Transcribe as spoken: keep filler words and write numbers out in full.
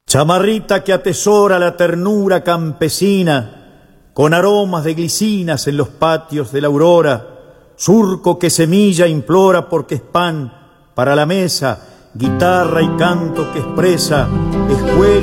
Chamarrita que atesora la ternura campesina, con aromas de glicinas en los patios de la aurora, surco que semilla implora porque es pan para la mesa, guitarra y canto que expresa, escuela